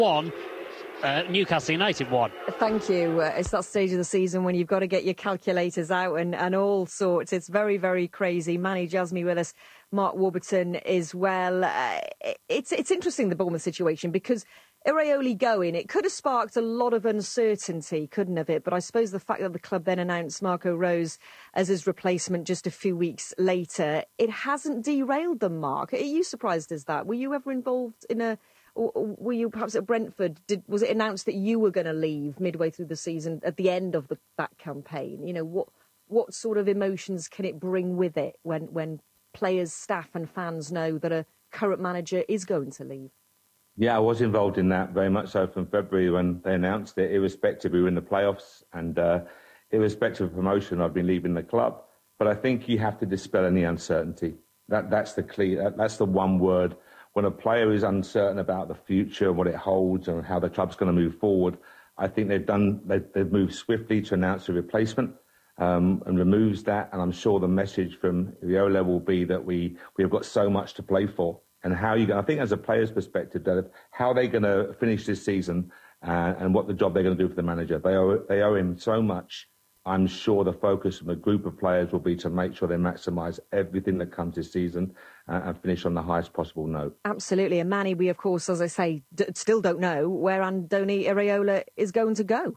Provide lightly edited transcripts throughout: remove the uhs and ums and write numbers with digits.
1, Newcastle United 1. Thank you. It's that stage of the season when you've got to get your calculators out and all sorts. It's very, very crazy. Manny Jasmy with us, Mark Warburton as well. It's interesting, the Bournemouth situation, because Iraola going, it could have sparked a lot of uncertainty, couldn't have it? But I suppose the fact that the club then announced Marco Rose as his replacement just a few weeks later, it hasn't derailed them, Mark. Are you surprised as that? Were you ever involved in or were you perhaps at Brentford? Was it announced that you were going to leave midway through the season at the end of that campaign? You know, what sort of emotions can it bring with it when players, staff and fans know that a current manager is going to leave? Yeah, I was involved in that very much so from February when they announced it. Irrespective, we were in the playoffs, and irrespective of promotion, I've been leaving the club. But I think you have to dispel any uncertainty. That's the one word. When a player is uncertain about the future, what it holds, and how the club's going to move forward, I think they've moved swiftly to announce a replacement and removes that. And I'm sure the message from Iraola will be that we have got so much to play for. And I think as a player's perspective, that how they're going to finish this season and what the job they're going to do for the manager. They owe him so much. I'm sure the focus from a group of players will be to make sure they maximise everything that comes this season and finish on the highest possible note. Absolutely. And Manny, we, of course, as I say, still don't know where Andoni Iraola is going to go.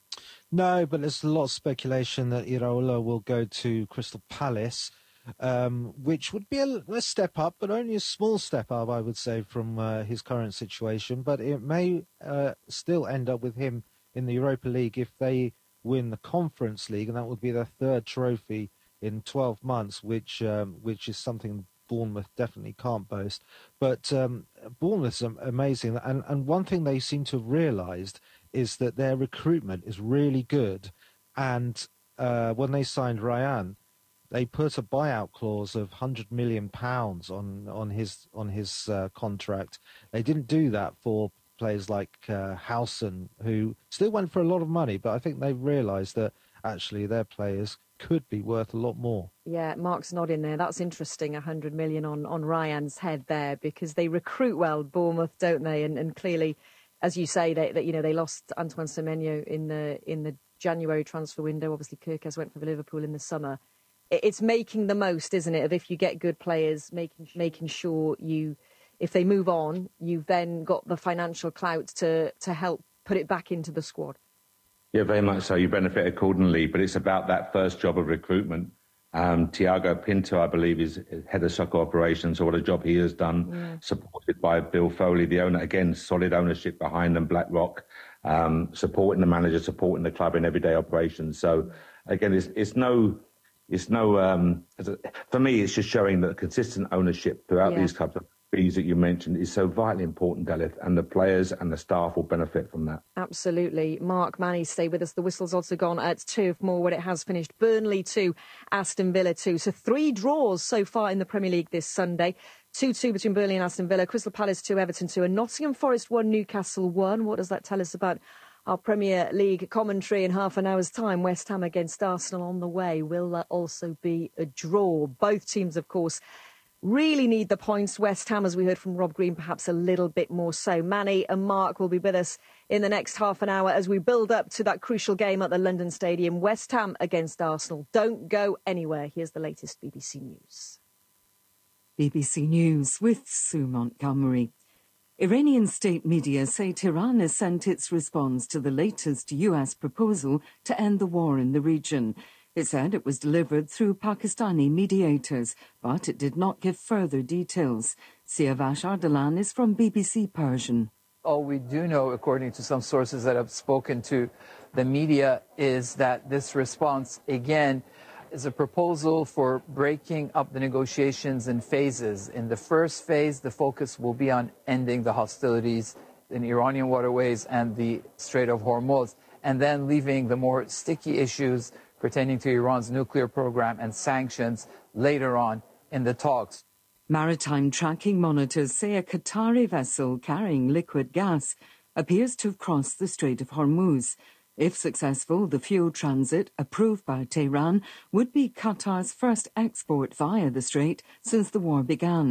No, but there's a lot of speculation that Iraola will go to Crystal Palace, which would be a step up, but only a small step up, I would say, from his current situation. But it may still end up with him in the Europa League if they win the Conference League, and that would be their third trophy in 12 months, which is something Bournemouth definitely can't boast. But Bournemouth's amazing, and one thing they seem to have realised is that their recruitment is really good. And when they signed Ryan, they put a buyout clause of £100 million on his contract. They didn't do that for players like Howson, who still went for a lot of money, but I think they've realised that actually their players could be worth a lot more. Yeah, Mark's nodding there. That's interesting, 100 million on Ryan's head there, because they recruit well, Bournemouth, don't they? And clearly, as you say, they lost Antoine Semenyo in the January transfer window. Obviously, Kirkes went for Liverpool in the summer. It's making the most, isn't it, of if you get good players, making sure if they move on, you've then got the financial clout to help put it back into the squad. Yeah, very much so. You benefit accordingly, but it's about that first job of recruitment. Tiago Pinto, I believe, is head of soccer operations, so what a job he has done, supported by Bill Foley, the owner. Again, solid ownership behind them, BlackRock, supporting the manager, supporting the club in everyday operations. So, again, for me, it's just showing that consistent ownership throughout these clubs, fees that you mentioned, is so vitally important, Delith, and the players and the staff will benefit from that. Absolutely. Mark, Manny, stay with us. The whistle's also gone at Turf Moor, where it has finished Burnley 2, Aston Villa 2. So 3 draws so far in the Premier League this Sunday. 2-2 between Burnley and Aston Villa, Crystal Palace 2, Everton 2, and Nottingham Forest 1, Newcastle 1. What does that tell us about our Premier League commentary in half an hour's time? West Ham against Arsenal on the way. Will that also be a draw? Both teams, of course, really need the points. West Ham, as we heard from Rob Green, perhaps a little bit more so. Manny and Mark will be with us in the next half an hour as we build up to that crucial game at the London Stadium. West Ham against Arsenal. Don't go anywhere. Here's the latest BBC News. BBC News with Sue Montgomery. Iranian state media say Tehran has sent its response to the latest US proposal to end the war in the region. It said it was delivered through Pakistani mediators, but it did not give further details. Siavash Ardalan is from BBC Persian. All we do know, according to some sources that have spoken to the media, is that this response, again, is a proposal for breaking up the negotiations in phases. In the first phase, the focus will be on ending the hostilities in Iranian waterways and the Strait of Hormuz, and then leaving the more sticky issues pertaining to Iran's nuclear program and sanctions later on in the talks. Maritime tracking monitors say a Qatari vessel carrying liquid gas appears to have crossed the Strait of Hormuz. If successful, the fuel transit, approved by Tehran, would be Qatar's first export via the strait since the war began.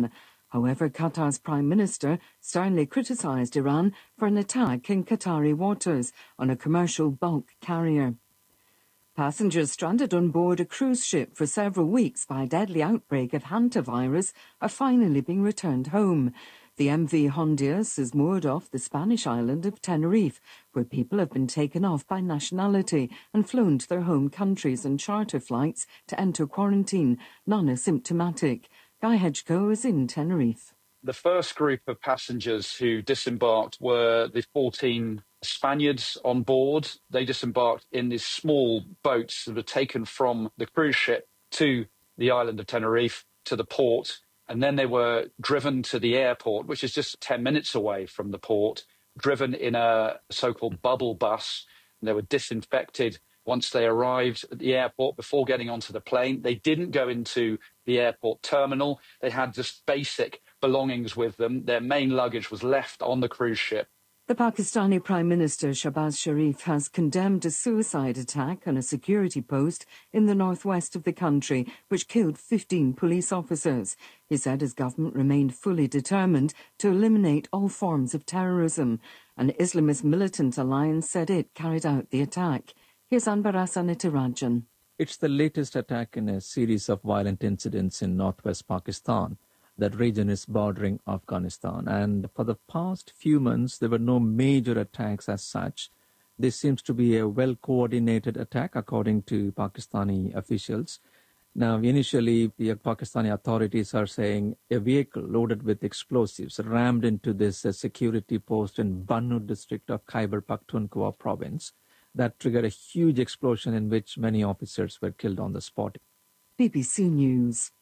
However, Qatar's Prime Minister sternly criticised Iran for an attack in Qatari waters on a commercial bulk carrier. Passengers stranded on board a cruise ship for several weeks by a deadly outbreak of hantavirus are finally being returned home. The MV Hondias is moored off the Spanish island of Tenerife, where people have been taken off by nationality and flown to their home countries on charter flights to enter quarantine, none asymptomatic. Guy Hedgecoe is in Tenerife. The first group of passengers who disembarked were the 14 Spaniards on board. They disembarked in these small boats that were taken from the cruise ship to the island of Tenerife, to the port, and then they were driven to the airport, which is just 10 minutes away from the port, driven in a so-called bubble bus. And they were disinfected once they arrived at the airport before getting onto the plane. They didn't go into the airport terminal. They had just basic belongings with them. Their main luggage was left on the cruise ship. The Pakistani Prime Minister Shahbaz Sharif has condemned a suicide attack on a security post in the northwest of the country, which killed 15 police officers. He said his government remained fully determined to eliminate all forms of terrorism. An Islamist militant alliance said it carried out the attack. Here's Anbar Nitarajan. It's the latest attack in a series of violent incidents in northwest Pakistan. That region is bordering Afghanistan, and for the past few months there were no major attacks as such. This seems to be a well-coordinated attack according to Pakistani officials. Now, initially the Pakistani authorities are saying a vehicle loaded with explosives rammed into this security post in Bannu district of Khyber Pakhtunkhwa province. That triggered a huge explosion in which many officers were killed on the spot. BBC News.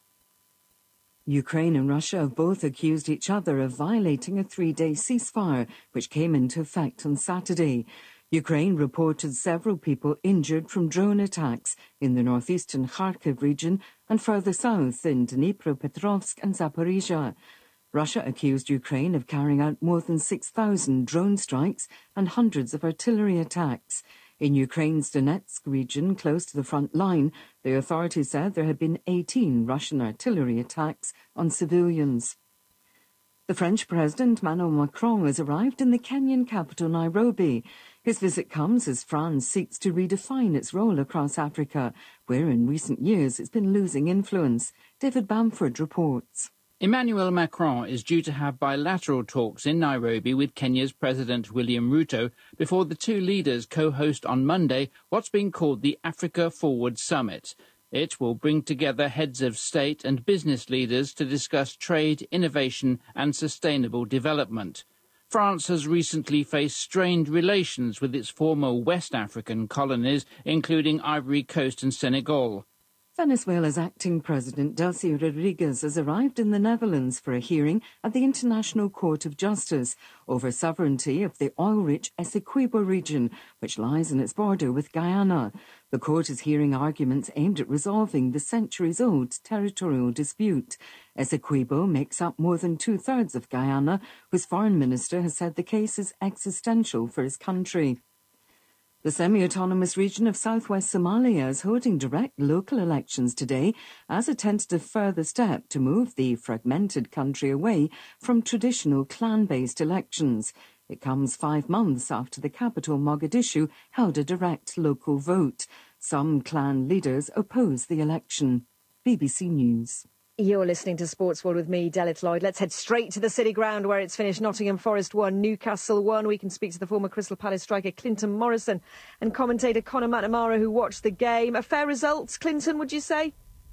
Ukraine and Russia have both accused each other of violating a 3-day ceasefire, which came into effect on Saturday. Ukraine reported several people injured from drone attacks in the northeastern Kharkiv region and further south in Dnipropetrovsk and Zaporizhia. Russia accused Ukraine of carrying out more than 6,000 drone strikes and hundreds of artillery attacks. In Ukraine's Donetsk region, close to the front line, the authorities said there had been 18 Russian artillery attacks on civilians. The French President Emmanuel Macron has arrived in the Kenyan capital Nairobi. His visit comes as France seeks to redefine its role across Africa, where in recent years it's been losing influence. David Bamford reports. Emmanuel Macron is due to have bilateral talks in Nairobi with Kenya's President William Ruto before the two leaders co-host on Monday what's been called the Africa Forward Summit. It will bring together heads of state and business leaders to discuss trade, innovation and sustainable development. France has recently faced strained relations with its former West African colonies, including Ivory Coast and Senegal. Venezuela's acting president, Delcy Rodriguez, has arrived in the Netherlands for a hearing at the International Court of Justice over sovereignty of the oil-rich Essequibo region, which lies on its border with Guyana. The court is hearing arguments aimed at resolving the centuries-old territorial dispute. Essequibo makes up more than two-thirds of Guyana, whose foreign minister has said the case is existential for his country. The semi-autonomous region of southwest Somalia is holding direct local elections today as a tentative further step to move the fragmented country away from traditional clan-based elections. It comes 5 months after the capital, Mogadishu, held a direct local vote. Some clan leaders oppose the election. BBC News. You're listening to Sports World with me, Delith Lloyd. Let's head straight to the City Ground where it's finished. Nottingham Forest 1, Newcastle 1. We can speak to the former Crystal Palace striker Clinton Morrison and commentator Conor McNamara, who watched the game. A fair result, Clinton, would you say?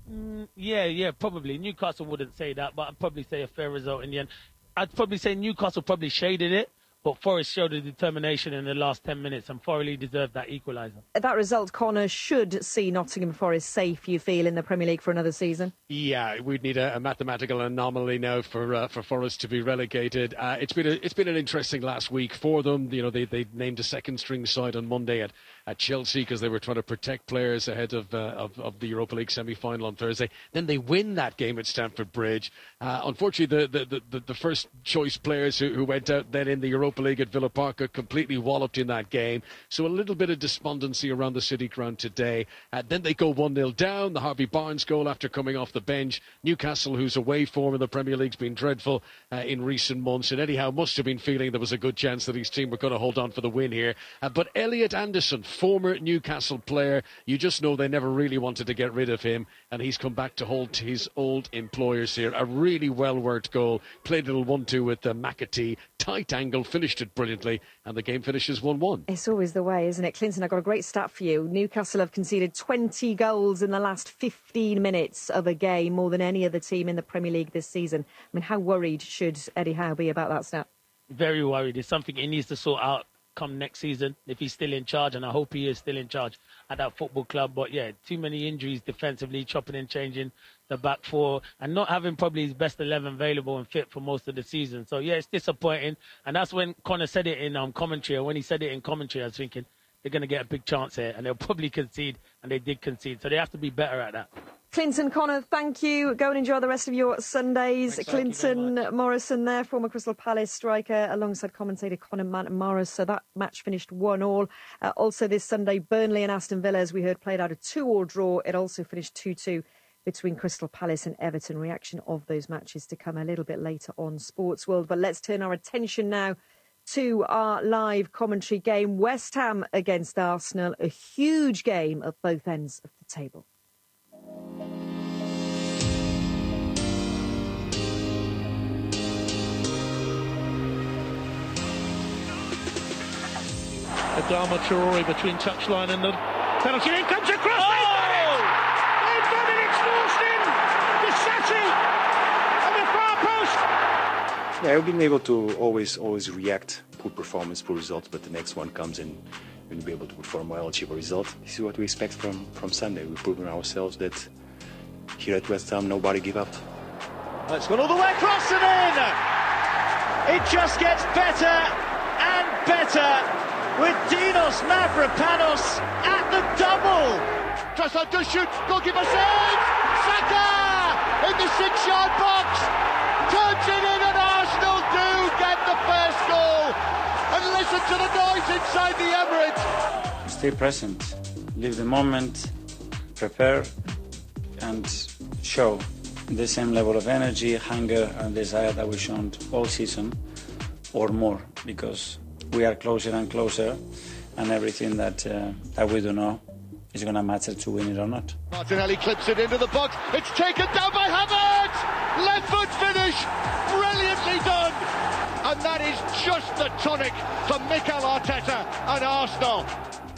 Yeah, probably. Newcastle wouldn't say that, but I'd probably say a fair result in the end. I'd probably say Newcastle probably shaded it, but Forest showed a determination in the last 10 minutes and thoroughly deserved that equaliser. That result, Conor, should see Nottingham Forest safe, you feel, in the Premier League for another season? Yeah, we'd need a mathematical anomaly now for Forest to be relegated. It's been an interesting last week for them. You know, they named a second string side on Monday at Chelsea because they were trying to protect players ahead of the Europa League semi-final on Thursday. Then they win that game at Stamford Bridge. Unfortunately, the first choice players who went out then in the Europa Europa League at Villa Park, got completely walloped in that game. So a little bit of despondency around the City ground today. Then they go 1-0 down. The Harvey Barnes goal after coming off the bench. Newcastle, whose away form in the Premier League's been dreadful in recent months, and Eddie Howe must have been feeling there was a good chance that his team were going to hold on for the win here. But Elliot Anderson, former Newcastle player, you just know they never really wanted to get rid of him, and he's come back to hold his old employers here. A really well-worked goal. Played a little 1-2 with McAtee. Tight angle, finished it brilliantly, and the game finishes 1-1. It's always the way, isn't it? Clinton, I've got a great stat for you. Newcastle have conceded 20 goals in the last 15 minutes of a game, more than any other team in the Premier League this season. I mean, how worried should Eddie Howe be about that stat? Very worried. It's something he needs to sort out come next season if he's still in charge, and I hope he is still in charge at that football club. But yeah, too many injuries defensively, chopping and changing the back four, and not having probably his best 11 available and fit for most of the season. So yeah, it's disappointing, and that's when Connor said it in commentary. And when he said it in commentary, I was thinking they're going to get a big chance here, and they'll probably concede, and they did concede. So they have to be better at that. Clinton, Connor, thank you. Go and enjoy the rest of your Sundays. Thanks, Clinton Morrison there, former Crystal Palace striker, alongside commentator Conor McMorris. So that match finished 1-1. Also this Sunday, Burnley and Aston Villa, as we heard, played out a 2-2 draw. It also finished 2-2 between Crystal Palace and Everton. Reaction of those matches to come a little bit later on Sports World. But let's turn our attention now to our live commentary game. West Ham against Arsenal, a huge game at both ends of the table. Adama Traore between touchline and the penalty. In comes across. Oh! They've done it. It's forced in. Disassi at the far post. Yeah, I've been able to always react. Poor performance, poor result, but the next one comes and we'll be able to perform well, achieve a result. This is what we expect from Sunday. We've proven ourselves that here at West Ham, nobody give up. It's gone all the way across and in. It just gets better and better with Dinos Mavropanos at the double. Trossard does shoot, goalkeeper save. Saka in the 6-yard box turns it in, and Arsenal do get the first goal. And listen to the noise inside the Emirates. Stay present, live the moment, prepare, and show the same level of energy, hunger, and desire that we've shown all season, or more, because we are closer and closer, and everything that we do know is going to matter to win it or not. Martinelli clips it into the box. It's taken down by Havertz. Left foot finish, brilliantly done. And that is just the tonic for Mikel Arteta and Arsenal.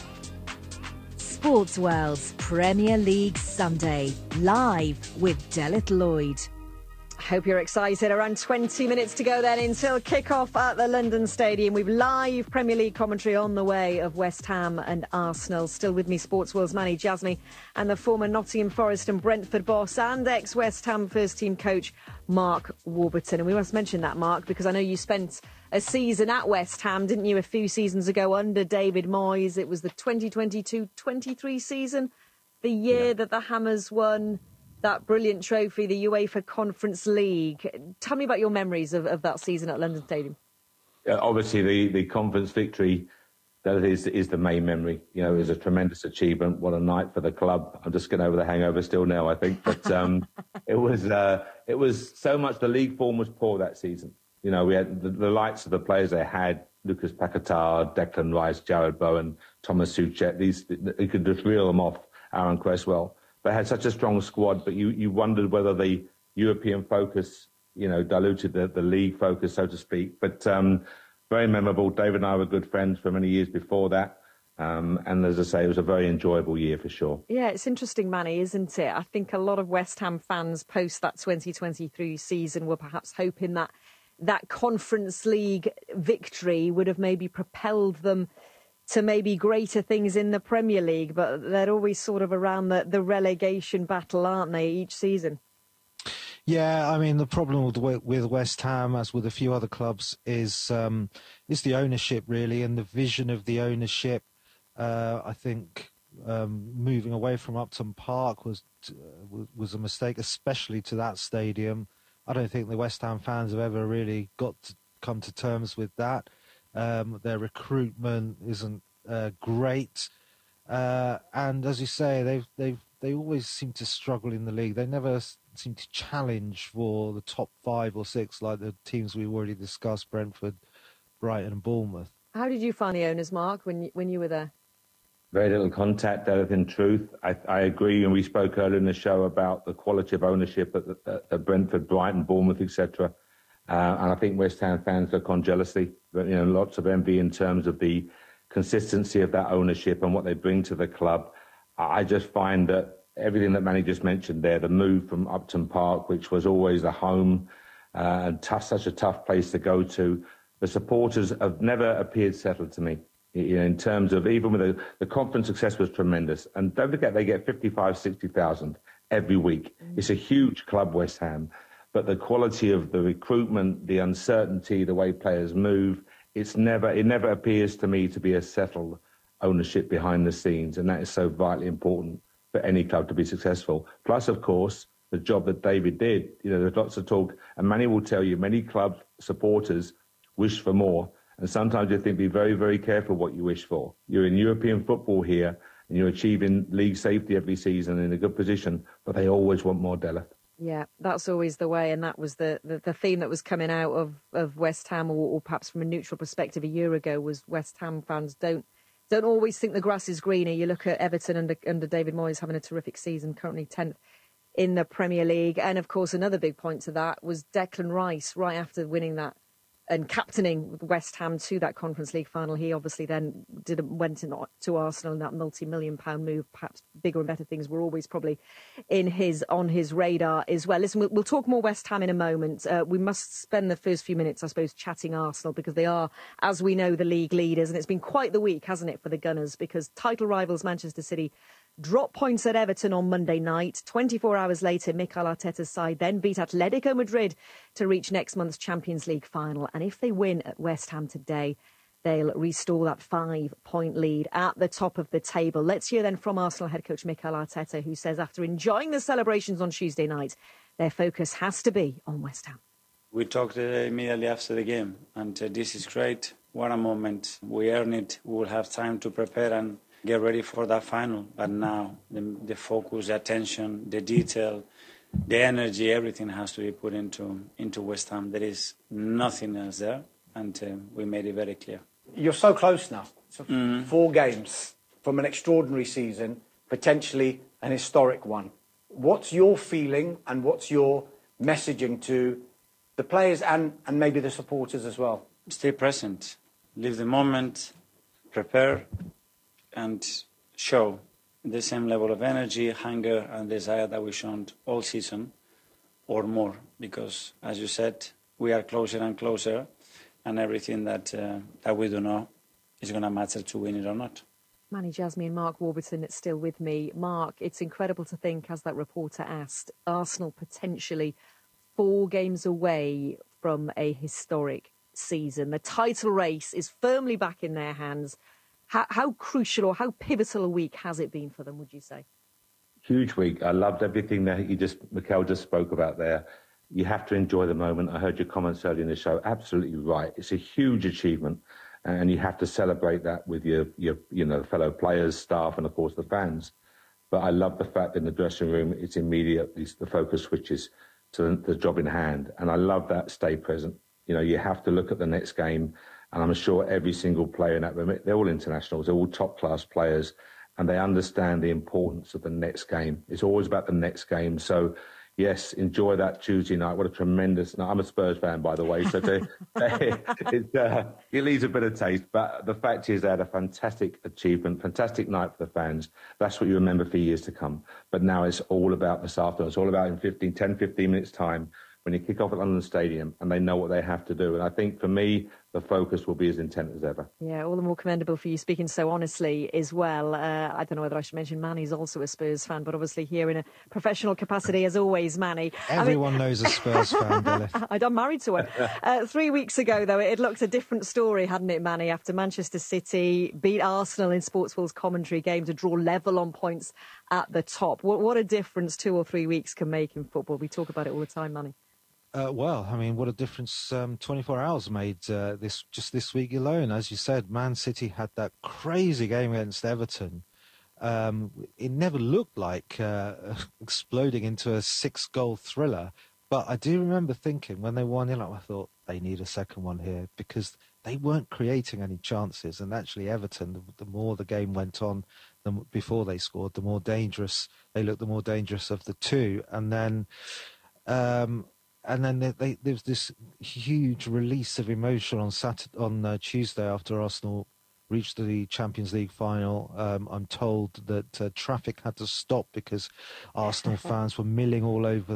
Sports World's Premier League Sunday, live with Delith Lloyd. Hope you're excited. Around 20 minutes to go then until kick-off at the London Stadium. We've live Premier League commentary on the way of West Ham and Arsenal. Still with me, Sports World's Manny Jasmy, and the former Nottingham Forest and Brentford boss and ex-West Ham first-team coach Mark Warburton. And we must mention that, Mark, because I know you spent a season at West Ham, didn't you, a few seasons ago under David Moyes. It was the 2022-23 season, the year that the Hammers won that brilliant trophy, the UEFA Conference League. Tell me about your memories of that season at London Stadium. Obviously, the conference victory, that is the main memory. You know, it was a tremendous achievement. What a night for the club. I'm just getting over the hangover still now, I think. But it was so much. The league form was poor that season. You know, we had the likes of the players they had: Lucas Paquetá, Declan Rice, Jared Bowen, Thomas Soucek. You could just reel them off. Aaron Cresswell. They had such a strong squad, but you wondered whether the European focus, diluted the league focus, so to speak. But very memorable. David and I were good friends for many years before that. And as I say, it was a very enjoyable year for sure. Yeah, it's interesting, Manny, isn't it? I think a lot of West Ham fans post that 2023 season were perhaps hoping that Conference League victory would have maybe propelled them to maybe greater things in the Premier League, but they're always sort of around the relegation battle, aren't they, each season? Yeah, I mean, the problem with West Ham, as with a few other clubs, is the ownership, really, and the vision of the ownership. I think moving away from Upton Park was a mistake, especially to that stadium. I don't think the West Ham fans have ever really come to terms with that. Their recruitment isn't great, and as you say, they always seem to struggle in the league. They never seem to challenge for the top 5 or 6 like the teams we've already discussed: Brentford, Brighton, and Bournemouth. How did you find the owners, Mark, when you were there? Very little contact, Elif, in truth. I agree, and we spoke earlier in the show about the quality of ownership at Brentford, Brighton, Bournemouth, etc. And I think West Ham fans look on jealously, but lots of envy in terms of the consistency of that ownership and what they bring to the club. I just find that everything that Manny just mentioned there, the move from Upton Park, which was always a home and such a tough place to go to, the supporters have never appeared settled to me. In terms of, even with the conference success was tremendous. And don't forget, they get 55, 60,000 every week. It's a huge club, West Ham. But the quality of the recruitment, the uncertainty, the way players move, it never appears to me to be a settled ownership behind the scenes. And that is so vitally important for any club to be successful. Plus, of course, the job that David did. There's lots of talk. And Manny will tell you, many club supporters wish for more. And sometimes you think, be very, very careful what you wish for. You're in European football here, and you're achieving league safety every season in a good position, but they always want more, Della. Yeah, that's always the way, and that was the theme that was coming out of West Ham, or perhaps from a neutral perspective a year ago, was West Ham fans don't always think the grass is greener. You look at Everton under David Moyes having a terrific season, currently 10th in the Premier League. And, of course, another big point to that was Declan Rice, right after winning that and captaining West Ham to that Conference League final. He obviously then went to Arsenal in that multi-million-pound move. Perhaps bigger and better things were always probably on his radar as well. Listen, we'll talk more West Ham in a moment. We must spend the first few minutes, I suppose, chatting Arsenal, because they are, as we know, the league leaders. And it's been quite the week, hasn't it, for the Gunners, because title rivals Manchester City dropped points at Everton on Monday night. 24 hours later, Mikel Arteta's side then beat Atletico Madrid to reach next month's Champions League final. And if they win at West Ham today, they'll restore that 5-point lead at the top of the table. Let's hear then from Arsenal head coach Mikel Arteta, who says after enjoying the celebrations on Tuesday night, their focus has to be on West Ham. We talked immediately after the game, and this is great. What a moment. We earned it. We will have time to prepare and get ready for that final. But now the focus, the attention, the detail, the energy, everything has to be put into West Ham. There is nothing else there, and we made it very clear. You're so close now. So 4 games from an extraordinary season, potentially an historic one. What's your feeling and what's your messaging to the players and maybe the supporters as well? Stay present, live the moment, prepare, and show the same level of energy, hunger and desire that we've shown all season, or more, because, as you said, we are closer and closer, and everything that we do know is going to matter to win it or not. Manny Jasmy and Mark Warburton still with me. Mark, it's incredible to think, as that reporter asked, Arsenal potentially 4 games away from a historic season. The title race is firmly back in their hands. How crucial or how pivotal a week has it been for them, would you say? Huge week. I loved everything that Mikel just spoke about there. You have to enjoy the moment. I heard your comments earlier in the show. Absolutely right. It's a huge achievement, and you have to celebrate that with your fellow players, staff, and of course the fans. But I love the fact that in the dressing room, it's immediately the focus switches to the job in hand, and I love that stay present. You have to look at the next game. And I'm sure every single player in that room, they're all internationals, they're all top-class players, and they understand the importance of the next game. It's always about the next game. So, yes, enjoy that Tuesday night. What a tremendous night. I'm a Spurs fan, by the way, so it leaves a bit of taste. But the fact is they had a fantastic achievement, fantastic night for the fans. That's what you remember for years to come. But now it's all about this afternoon. It's all about in 10, 15 minutes' time, when you kick off at London Stadium and they know what they have to do. And I think, for me, the focus will be as intent as ever. Yeah, all the more commendable for you speaking so honestly as well. I don't know whether I should mention Manny's also a Spurs fan, but obviously here in a professional capacity, as always, Manny. Everyone knows a Spurs fan, Billy. I'm married to one. 3 weeks ago, though, it looked a different story, hadn't it, Manny, after Manchester City beat Arsenal in Sportsful's commentary game to draw level on points at the top. What a difference 2 or 3 weeks can make in football. We talk about it all the time, Manny. Well, I mean, what a difference 24 hours made this week alone. As you said, Man City had that crazy game against Everton. It never looked like exploding into a 6-goal thriller. But I do remember thinking when they 1-0 up, I thought they need a second one here because they weren't creating any chances. And actually, Everton, the more the game went on, before they scored, the more dangerous they looked. The more dangerous of the two, and then there was this huge release of emotion on Tuesday after Arsenal reached the Champions League final. I'm told that traffic had to stop because Arsenal fans were milling all over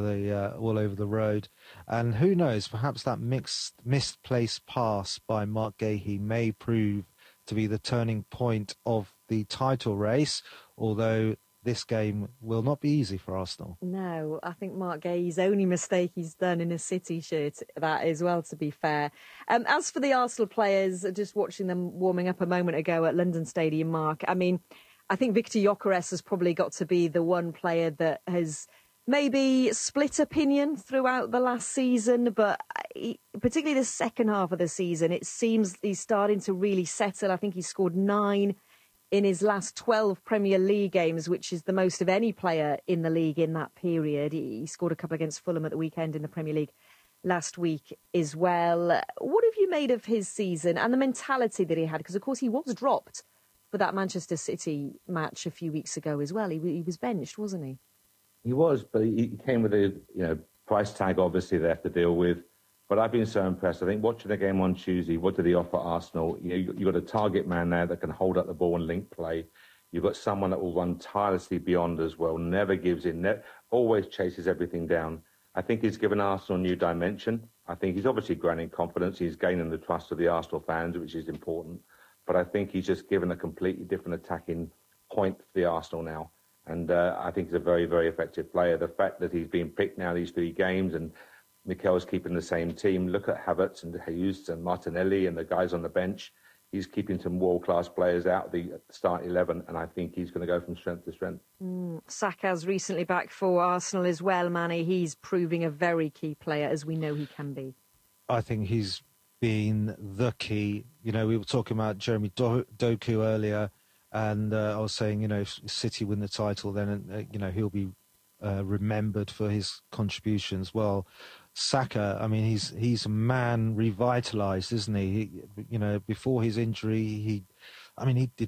the road. And who knows, perhaps that misplaced pass by Mark Gahey may prove to be the turning point of the title race, although this game will not be easy for Arsenal. No, I think Mark Gahey's only mistake he's done in a City shirt, that as well, to be fair. As for the Arsenal players, just watching them warming up a moment ago at London Stadium, Mark, I mean, I think Victor Gyökeres has probably got to be the one player that has maybe split opinion throughout the last season, but particularly the second half of the season, it seems he's starting to really settle. I think he scored 9 in his last 12 Premier League games, which is the most of any player in the league in that period. He scored a couple against Fulham at the weekend in the Premier League last week as well. What have you made of his season and the mentality that he had? Because, of course, he was dropped for that Manchester City match a few weeks ago as well. He was benched, wasn't he? He was, but he came with a price tag, obviously, they have to deal with. But I've been so impressed. I think watching the game on Tuesday, what did he offer Arsenal? You've got a target man there that can hold up the ball and link play. You've got someone that will run tirelessly beyond as well, never gives in, always chases everything down. I think he's given Arsenal a new dimension. I think he's obviously grown in confidence. He's gaining the trust of the Arsenal fans, which is important. But I think he's just given a completely different attacking point for the Arsenal now. And I think he's a very, very effective player. The fact that he's been picked now these 3 games and Mikel's keeping the same team. Look at Havertz and Jesus and Martinelli and the guys on the bench. He's keeping some world-class players out of the start 11, and I think he's going to go from strength to strength. Saka's recently back for Arsenal as well, Manny. He's proving a very key player, as we know he can be. I think he's been the key. We were talking about Jeremy Doku earlier, and I was saying, if City win the title, then, he'll be remembered for his contributions. Well, Saka, I mean, he's a man revitalised, isn't he? Before his injury, I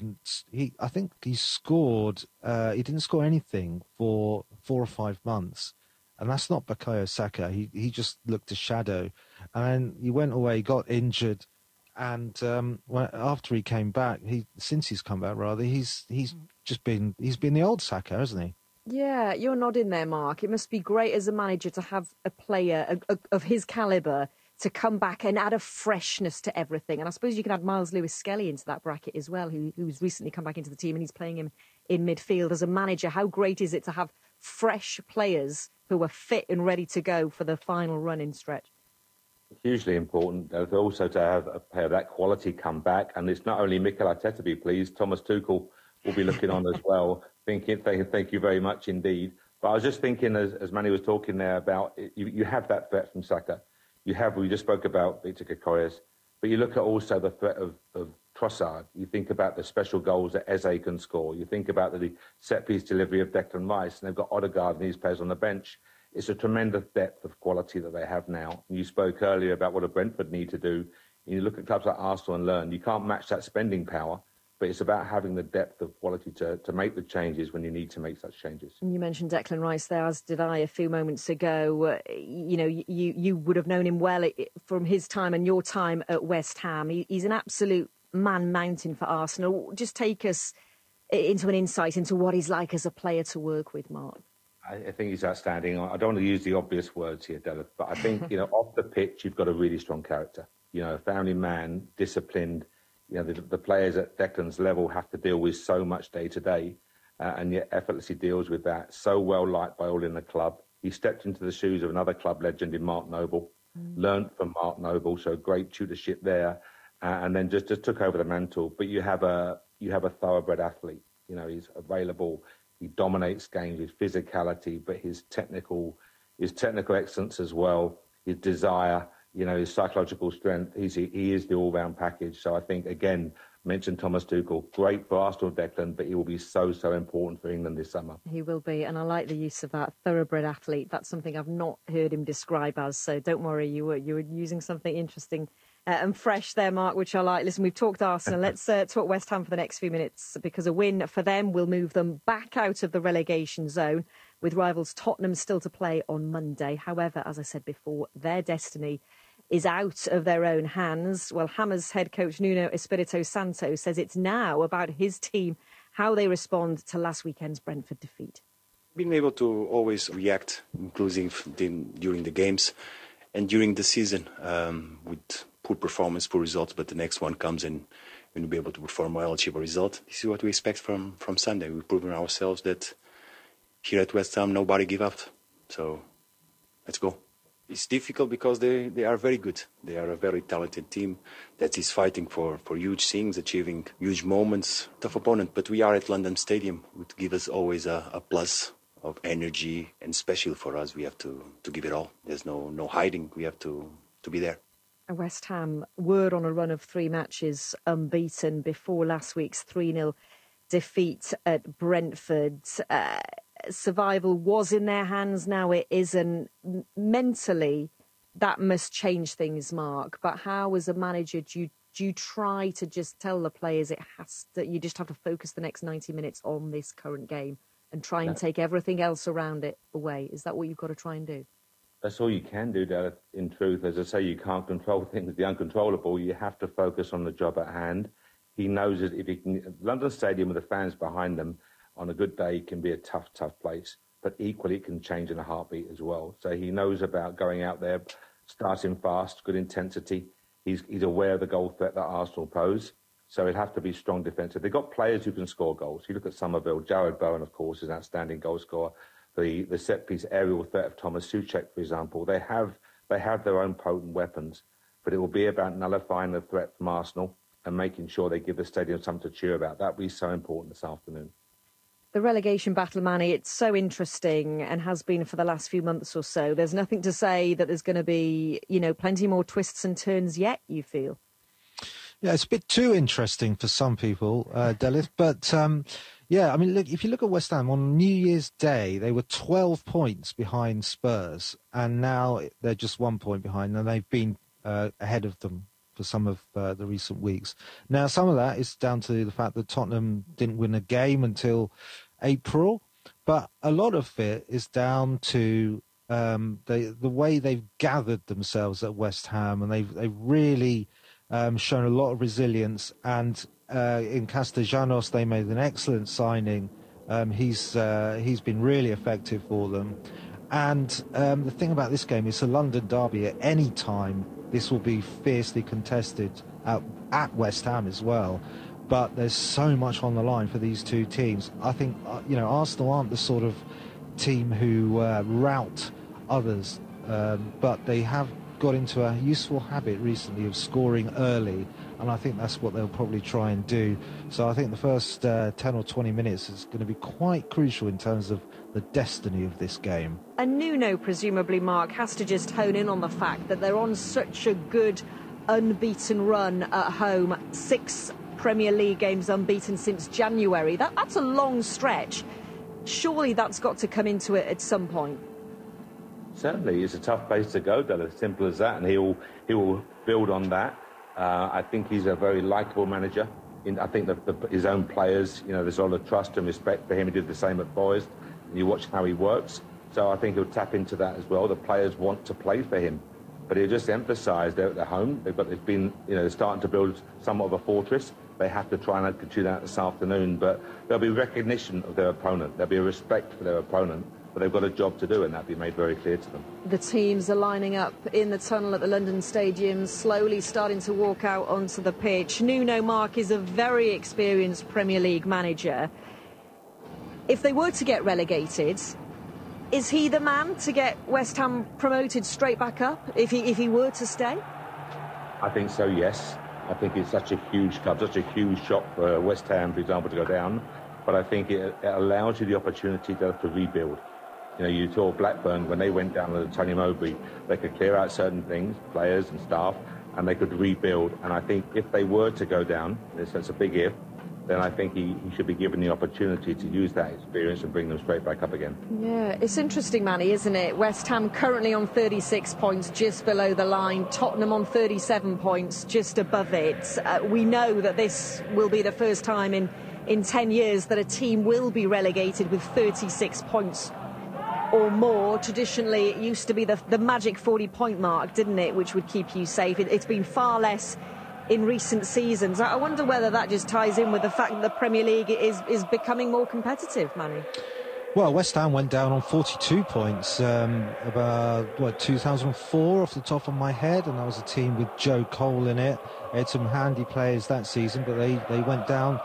think he scored. He didn't score anything for 4 or 5 months, and that's not Bukayo Saka. He just looked a shadow, and then he went away, got injured, and after he came back, since he's come back, he's been the old Saka, hasn't he? Yeah, you're nodding there, Mark. It must be great as a manager to have a player of his calibre to come back and add a freshness to everything. And I suppose you can add Miles Lewis-Skelly into that bracket as well, who's recently come back into the team and he's playing him in midfield. As a manager, how great is it to have fresh players who are fit and ready to go for the final running stretch? Hugely important. Also to have a player of that quality come back. And it's not only Mikel Arteta, be pleased. Thomas Tuchel will be looking on as well. Thank you very much indeed. But I was just thinking, as Manny was talking there, about you have that threat from Saka. We just spoke about Victor Gyökeres, but you look at also the threat of Trossard. You think about the special goals that Eze can score. You think about the set-piece delivery of Declan Rice, and they've got Odegaard and these players on the bench. It's a tremendous depth of quality that they have now. And you spoke earlier about what a Brentford need to do. You look at clubs like Arsenal and learn. You can't match that spending power. But it's about having the depth of quality to make the changes when you need to make such changes. You mentioned Declan Rice there, as did I a few moments ago. You would have known him well from his time and your time at West Ham. He's an absolute man mountain for Arsenal. Just take us into an insight into what he's like as a player to work with, Mark. I think he's outstanding. I don't want to use the obvious words here, Della, but I think, off the pitch, you've got a really strong character. A family man, disciplined. The players at Declan's level have to deal with so much day to day, and yet effortlessly deals with that. So well liked by all in the club. He stepped into the shoes of another club legend in Mark Noble, learned from Mark Noble, so great tutorship there, and then just took over the mantle. But you have a thoroughbred athlete. He's available. He dominates games with physicality, but his technical excellence as well. his desire, his psychological strength. He is the all-round package. So I think, again, mentioned Thomas Tuchel, great for Arsenal, Declan, but he will be so important for England this summer. He will be, and I like the use of that thoroughbred athlete. That's something I've not heard him describe as, so don't worry, you were using something interesting and fresh there, Mark, which I like. Listen, we've talked Arsenal. Let's talk West Ham for the next few minutes, because a win for them will move them back out of the relegation zone, with rivals Tottenham still to play on Monday. However, as I said before, their destiny is out of their own hands. Well, Hammers head coach Nuno Espirito Santo says it's now about his team, how they respond to last weekend's Brentford defeat. Being able to always react, inclusive during the games and during the season, with poor performance, poor results, but the next one comes and we'll be able to perform well, achieve a result. This is what we expect from Sunday. We've proven ourselves that here at West Ham, nobody give up. So let's go. It's difficult because they are very good. They are a very talented team that is fighting for huge things, achieving huge moments. Tough opponent, but we are at London Stadium, which gives us always a plus of energy, and especially for us, we have to give it all. There's no hiding. We have to be there. West Ham were on a run of 3 matches unbeaten before last week's 3-0 defeat at Brentford. Survival was in their hands, now it isn't. Mentally, that must change things, Mark. But how, as a manager, do you try to just tell the players you just have to focus the next 90 minutes on this current game and try and take everything else around it away? Is that what you've got to try and do? That's all you can do, Dad, in truth. As I say, you can't control things, the uncontrollable. You have to focus on the job at hand. He knows that if he can, London Stadium with the fans behind them, on a good day can be a tough place, but equally it can change in a heartbeat as well. So he knows about going out there, starting fast, good intensity. He's aware of the goal threat that Arsenal pose, so it'd have to be strong defensive. They've got players who can score goals. You look at Somerville, Jared Bowen, of course, is an outstanding goal scorer. The set-piece aerial threat of Thomas Souček, for example, they have their own potent weapons, but it will be about nullifying the threat from Arsenal and making sure they give the stadium something to cheer about. That will be so important this afternoon. The relegation battle, Manny, it's so interesting and has been for the last few months or so. There's nothing to say that there's going to be, plenty more twists and turns yet, you feel? Yeah, it's a bit too interesting for some people, Delith. But, look, if you look at West Ham, on New Year's Day, they were 12 points behind Spurs, and now they're just 1 point behind, and they've been ahead of them for some of the recent weeks. Now, some of that is down to the fact that Tottenham didn't win a game until April, but a lot of it is down to the way they've gathered themselves at West Ham, and they've really shown a lot of resilience. And in Castellanos, they made an excellent signing. He's been really effective for them. And the thing about this game is a London derby. At any time, this will be fiercely contested at West Ham as well. But there's so much on the line for these two teams. I think, Arsenal aren't the sort of team who rout others, but they have got into a useful habit recently of scoring early, and I think that's what they'll probably try and do. So I think the first 10 or 20 minutes is going to be quite crucial in terms of the destiny of this game. And Nuno, presumably, Mark, has to just hone in on the fact that they're on such a good unbeaten run at home. 6 Premier League games unbeaten since January. That's a long stretch. Surely that's got to come into it at some point. Certainly, it's a tough place to go, Della, as simple as that, and he will build on that. I think he's a very likeable manager. I think his own players, there's a lot of trust and respect for him. He did the same at Forest, and you watch how he works. So I think he'll tap into that as well. The players want to play for him, but he'll just emphasise they're at their home. They've been, starting to build somewhat of a fortress. They have to try and continue that this afternoon, but there'll be recognition of their opponent. There'll be a respect for their opponent, but they've got a job to do, and that'll be made very clear to them. The teams are lining up in the tunnel at the London Stadium, slowly starting to walk out onto the pitch. Nuno, Mark, is a very experienced Premier League manager. If they were to get relegated, is he the man to get West Ham promoted straight back up, if he were to stay? I think so, yes. I think it's such a huge club, such a huge shock for West Ham, for example, to go down. But I think it allows you the opportunity to rebuild. You saw Blackburn, when they went down to Tony Mowbray, they could clear out certain things, players and staff, and they could rebuild. And I think if they were to go down, that's a big if, then I think he should be given the opportunity to use that experience and bring them straight back up again. Yeah, it's interesting, Manny, isn't it? West Ham currently on 36 points, just below the line. Tottenham on 37 points, just above it. We know that this will be the first time in 10 years that a team will be relegated with 36 points or more. Traditionally, it used to be the magic 40-point mark, didn't it, which would keep you safe. It's been far less in recent seasons. I wonder whether that just ties in with the fact that the Premier League is becoming more competitive, Manny. Well, West Ham went down on 42 points about 2004 off the top of my head, and that was a team with Joe Cole in it. They had some handy players that season, but they went down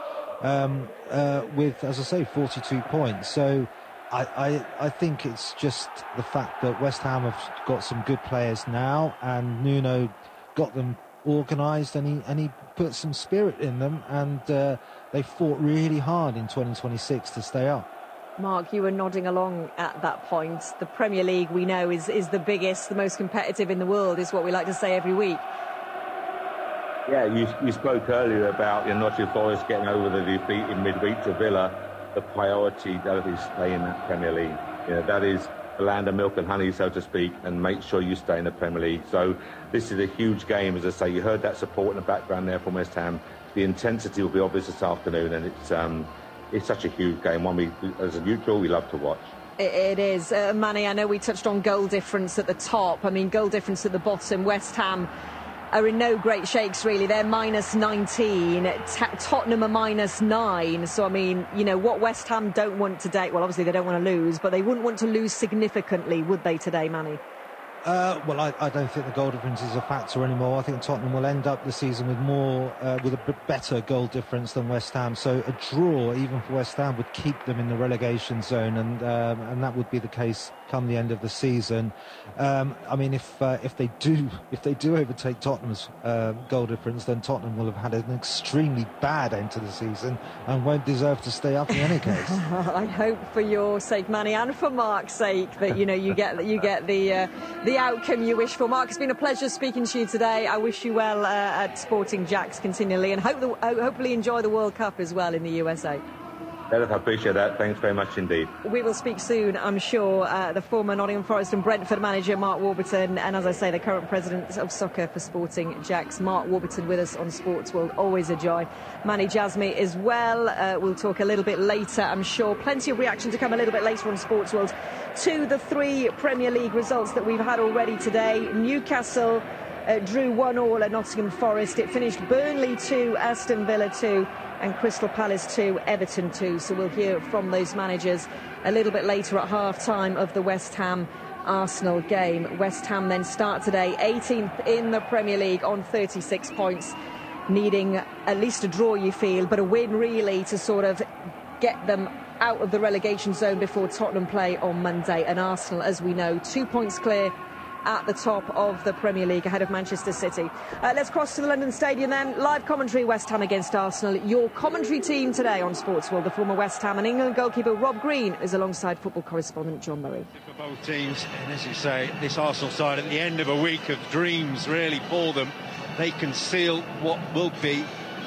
with, as I say, 42 points. So I think it's just the fact that West Ham have got some good players now, and Nuno got them organised, and he put some spirit in them, and they fought really hard in 2026 to stay up. Mark, you were nodding along at that point. The Premier League, we know, is the biggest, the most competitive in the world, is what we like to say every week. Yeah, you spoke earlier about Nottingham Forest getting over the defeat in midweek to Villa. The priority that is stay in that Premier League. That is the land of milk and honey, so to speak, and make sure you stay in the Premier League. So this is a huge game, as I say. You heard that support in the background there from West Ham. The intensity will be obvious this afternoon, and it's such a huge game. One we, as a neutral, we love to watch. It is. Manny, I know we touched on goal difference at the top. I mean, goal difference at the bottom. West Ham are in no great shakes, really. They're minus 19. Tottenham are minus 9. So, I mean, what West Ham don't want today, well, obviously they don't want to lose, but they wouldn't want to lose significantly, would they, today, Manny? Well, I don't think the goal difference is a factor anymore. I think Tottenham will end up the season with a better goal difference than West Ham. So a draw, even for West Ham, would keep them in the relegation zone, and that would be the case come the end of the season. I mean, if they do overtake Tottenham's goal difference, then Tottenham will have had an extremely bad end to the season and won't deserve to stay up in any case. I hope for your sake, Manny, and for Mark's sake, that you get the outcome you wish for. Mark, it's been a pleasure speaking to you today. I wish you well at Sporting Jacks continually, and hopefully enjoy the World Cup as well in the USA. I appreciate that. Thanks very much indeed. We will speak soon, I'm sure. The former Nottingham Forest and Brentford manager, Mark Warburton, and as I say, the current president of soccer for Sporting Jacks, Mark Warburton, with us on Sports World. Always a joy. Manny Jasmy as well. We'll talk a little bit later, I'm sure. Plenty of reaction to come a little bit later on Sports World to the 3 Premier League results that we've had already today. Newcastle drew 1-1 at Nottingham Forest. It finished Burnley 2, Aston Villa 2, and Crystal Palace 2, Everton 2. So we'll hear from those managers a little bit later at half-time of the West Ham Arsenal game. West Ham then start today 18th in the Premier League on 36 points, needing at least a draw, you feel, but a win really to sort of get them out of the relegation zone before Tottenham play on Monday. And Arsenal, as we know, 2 points clear at the top of the Premier League ahead of Manchester City. Let's cross to the London Stadium then. Live commentary, West Ham against Arsenal. Your commentary team today on Sports World, the former West Ham and England goalkeeper Rob Green is alongside football correspondent John Murray. For both teams, and as you say, this Arsenal side at the end of a week of dreams really for them, they can seal what will be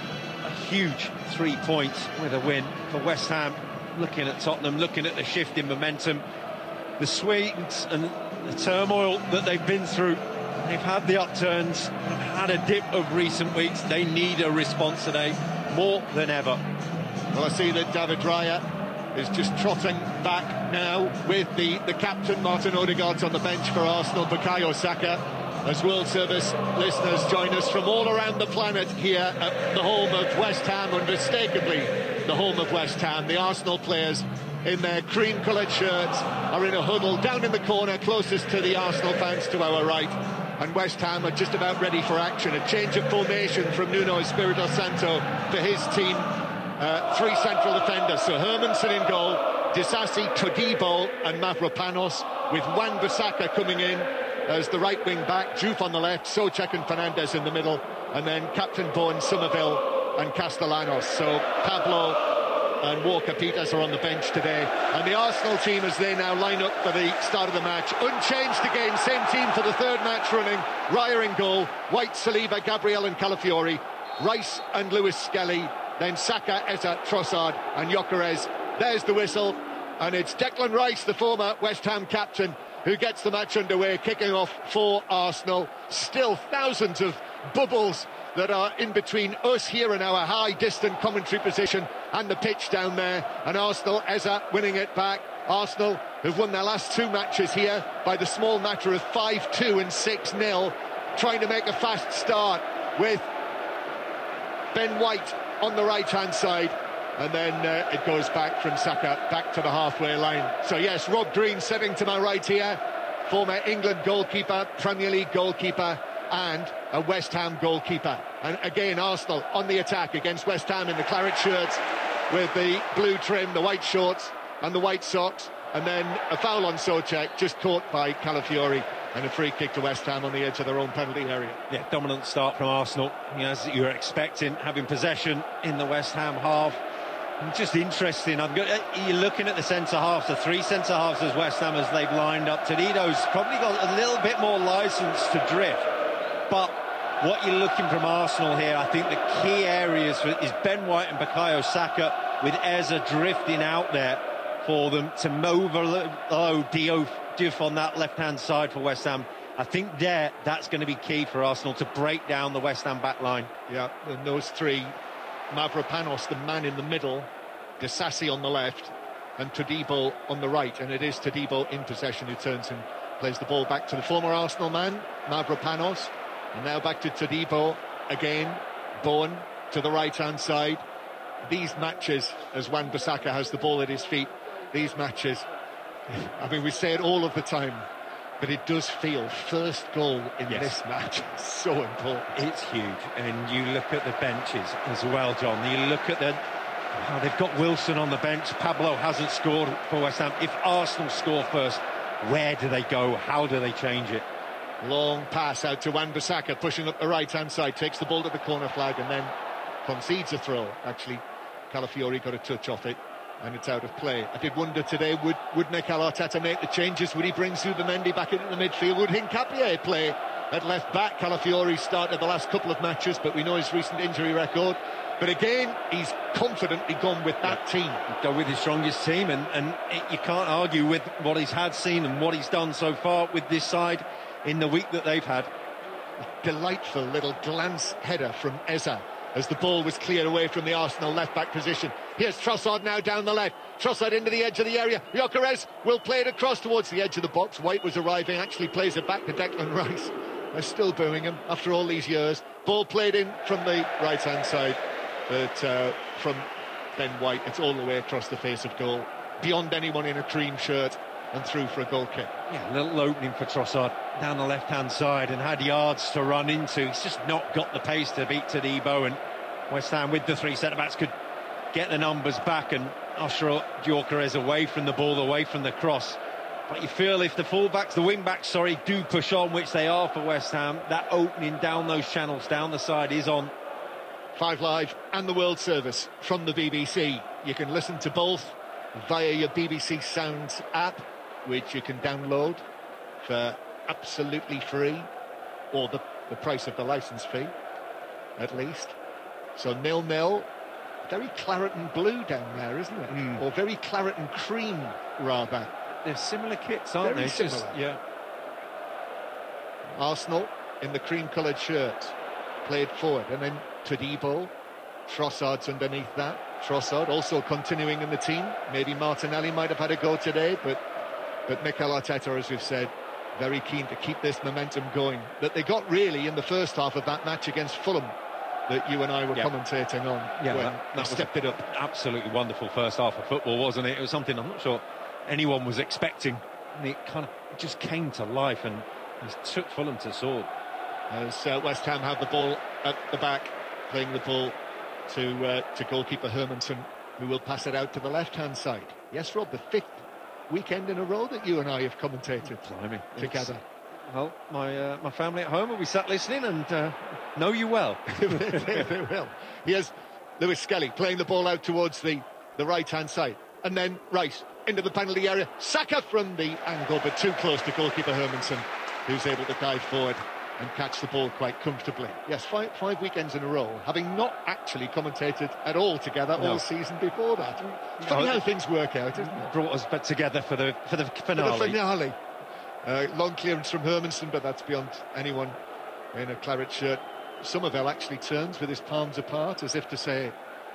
a huge 3 points with a win. For West Ham, looking at Tottenham, looking at the shift in momentum, the Swedes and the turmoil that they've been through, they've had the upturns, they've had a dip of recent weeks. They need a response today more than ever. Well, I see that David Raya is just trotting back now with the captain Martin Odegaard on the bench for Arsenal, Bukayo Saka, as World Service listeners join us from all around the planet here at the home of West Ham, unmistakably the home of West Ham. The Arsenal players in their cream-coloured shirts are in a huddle down in the corner closest to the Arsenal fans to our right, and West Ham are just about ready for action. A change of formation from Nuno Espirito Santo for his team. 3 central defenders, so Hermansen in goal, Disasi, Todibo and Mavropanos, with Wan-Bissaka coming in as the right wing back, Juve on the left, Souček and Fernandes in the middle, and then Captain Bowen, Somerville and Castellanos. So Pablo and Walker-Peters are on the bench today. And the Arsenal team, as they now line up for the start of the match, unchanged again, same team for the third match running. Raya in goal, White, Saliba, Gabriel and Calafiori, Rice and Lewis Skelly, then Saka, Eza, Trossard and Gyökeres. There's the whistle, and it's Declan Rice, the former West Ham captain, who gets the match underway, kicking off for Arsenal. Still thousands of bubbles that are in between us here in our high distant commentary position and the pitch down there, and Arsenal, Eza winning it back. Arsenal have won their last two matches here by the small matter of 5-2 and 6-0, trying to make a fast start with Ben White on the right hand side, and then it goes back from Saka back to the halfway line. So yes, Rob Green sitting to my right here, former England goalkeeper, Premier League goalkeeper and a West Ham goalkeeper. And again, Arsenal on the attack against West Ham in the claret shirts with the blue trim, the white shorts and the white socks. And then a foul on Souček, just caught by Calafiori, and a free kick to West Ham on the edge of their own penalty area. Yeah, dominant start from Arsenal, as you were expecting, having possession in the West Ham half. And just interesting, you're looking at the centre-halves, the three centre-halves as West Ham as they've lined up. Toledo's probably got a little bit more licence to drift. But what you're looking from Arsenal here, I think the key areas is Ben White and Bukayo Saka, with Eza drifting out there for them to overload Diouf on that left-hand side for West Ham. I think that's going to be key for Arsenal to break down the West Ham back line. Yeah, and those three, Mavropanos, the man in the middle, Disasi on the left, and Todibo on the right. And it is Todibo in possession who turns and plays the ball back to the former Arsenal man, Mavropanos. And now back to Todibo again. Bowen to the right-hand side. These matches, as Wan-Bissaka has the ball at his feet, these matches, I mean, we say it all of the time, but it does feel first goal in this match is so important. It's huge. And you look at the benches as well, John. You look at they've got Wilson on the bench. Pablo hasn't scored for West Ham. If Arsenal score first, where do they go? How do they change it? Long pass out to Wan-Bissaka, pushing up the right-hand side, takes the ball to the corner flag and then concedes a throw. Actually, Calafiori got a touch off it, and it's out of play. I did wonder today, would Mikel Arteta make the changes? Would he bring Zubamendi back into the midfield? Would Hincapié play at left back? Calafiori started the last couple of matches, but we know his recent injury record. But again, he's confidently gone with that team. Go with his strongest team, and you can't argue with what he's seen and what he's done so far with this side in the week that they've had. Delightful little glance header from Eza as the ball was cleared away from the Arsenal left-back position. Here's Trossard now down the left. Trossard into the edge of the area. Gyökeres will play it across towards the edge of the box. White was arriving, actually plays it back to Declan Rice. They're still booing him after all these years. Ball played in from the right-hand side, but from Ben White, it's all the way across the face of goal, beyond anyone in a cream shirt, and through for a goal kick. Yeah, a little opening for Trossard down the left-hand side and had yards to run into. He's just not got the pace to beat Todibo, and West Ham with the three centre-backs could get the numbers back and usher Gyökeres away from the ball, away from the cross. But you feel if the full-backs, the wing-backs, do push on, which they are for West Ham, that opening down those channels, down the side is on. 5 Live and the World Service from the BBC. You can listen to both via your BBC Sounds app, which you can download for absolutely free, or the price of the licence fee, at least. So 0-0, very claret and blue down there, isn't it? Or very claret and cream, rather. They're similar kits, aren't very they? Similar. Yeah. Arsenal in the cream-coloured shirts, played forward, and then Todibo, Trossard's underneath that. Trossard also continuing in the team. Maybe Martinelli might have had a go today, but Mikel Arteta, as we've said, very keen to keep this momentum going that they got really in the first half of that match against Fulham that you and I were commentating on. Yeah, when that stepped it up. Absolutely wonderful first half of football, wasn't it? It was something I'm not sure anyone was expecting, and it just came to life and took Fulham to sword. As West Ham have the ball at the back, playing the ball to goalkeeper Hermansen, who will pass it out to the left-hand side. Yes, Rob, the 5th weekend in a row that you and I have commentated together. Well, my family at home will be sat listening and know you well. They will. Here's Lewis Skelly playing the ball out towards the the right-hand side. And then Rice into the penalty area. Saka from the angle, but too close to goalkeeper Hermansen, who's able to dive forward and catch the ball quite comfortably. Yes, five weekends in a row, having not actually commentated at all together all season before that. It's funny how things work out, isn't it? Brought us back together for the finale. For the finale. Long clearance from Hermansen, but that's beyond anyone in a claret shirt. Somerville actually turns with his palms apart, as if to say,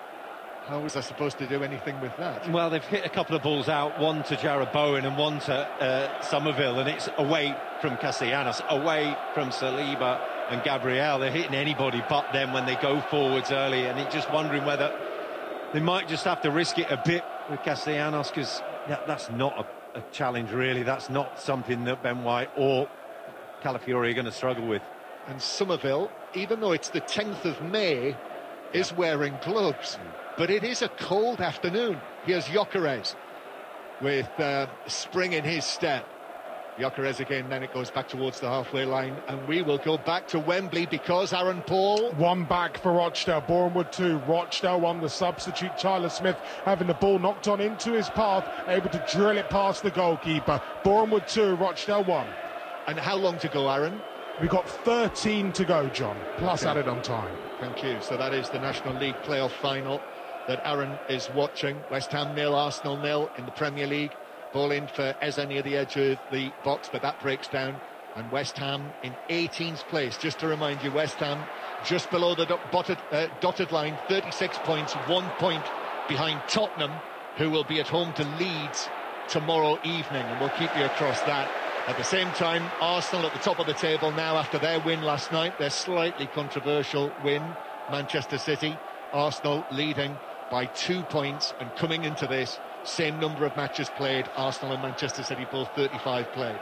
how was I supposed to do anything with that? Well, they've hit a couple of balls out, one to Jarrod Bowen and one to Somerville, and it's away from Castellanos, away from Saliba and Gabriel. They're hitting anybody but them when they go forwards early, and it's just wondering whether they might just have to risk it a bit with Castellanos, because that's not a challenge, really. That's not something that Ben White or Calafiori are going to struggle with. And Somerville, even though it's the 10th of May, is wearing gloves. But it is a cold afternoon. Here's Gyökeres with spring in his step. Gyökeres again, then it goes back towards the halfway line, and we will go back to Wembley because Aaron Paul... One back for Rochdale, Bournemouth 2, Rochdale 1, the substitute Tyler Smith having the ball knocked on into his path, able to drill it past the goalkeeper. Bournemouth 2, Rochdale 1. And how long to go, Aaron? We've got 13 to go, John, plus added on time. Thank you. So that is the National League playoff final that Aaron is watching. West Ham 0, Arsenal 0 in the Premier League. Ball in for Eze near the edge of the box, but that breaks down. And West Ham in 18th place. Just to remind you, West Ham just below the dotted line, 36 points, 1 point behind Tottenham, who will be at home to Leeds tomorrow evening. And we'll keep you across that. At the same time, Arsenal at the top of the table now after their win last night, their slightly controversial win, Manchester City. Arsenal leading by 2 points, and coming into this, same number of matches played. Arsenal and Manchester City both 35 played.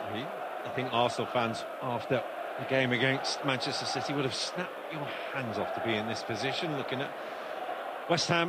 I think Arsenal fans, after the game against Manchester City, would have snapped your hands off to be in this position, looking at West Ham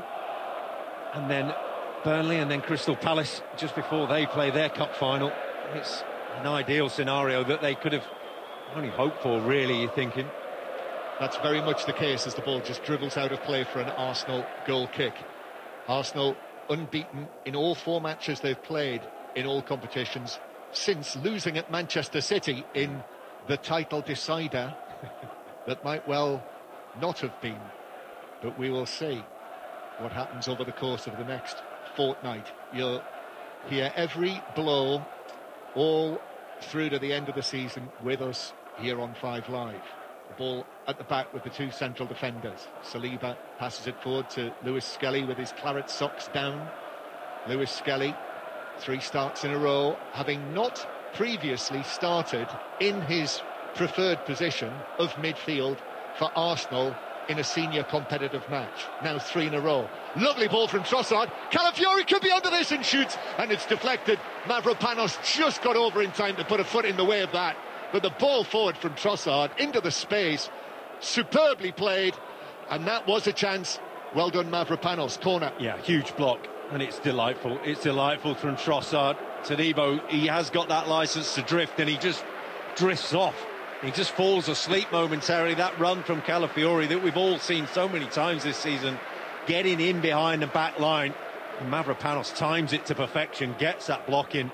and then Burnley and then Crystal Palace just before they play their cup final. It's an ideal scenario that they could have only hoped for, really, you're thinking. That's very much the case as the ball just dribbles out of play for an Arsenal goal kick. Arsenal unbeaten in all 4 matches they've played in all competitions since losing at Manchester City in the title decider that might well not have been. But we will see what happens over the course of the next fortnight. You'll hear every blow all through to the end of the season with us here on 5 Live. The ball at the back with the 2 central defenders. Saliba passes it forward to Lewis Skelly with his claret socks down. Lewis Skelly, 3 starts in a row, having not previously started in his preferred position of midfield for Arsenal in a senior competitive match. Now 3 in a row. Lovely ball from Trossard. Calafiori could be under this and shoots, and it's deflected. Mavropanos just got over in time to put a foot in the way of that. But the ball forward from Trossard into the space, superbly played, and that was a chance. Well done, Mavropanos. Corner. Yeah, huge block, and it's delightful. It's delightful from Trossard. Todibo, he has got that licence to drift, and he just drifts off. He just falls asleep momentarily. That run from Calafiori that we've all seen so many times this season, getting in behind the back line. Mavropanos times it to perfection, gets that block in.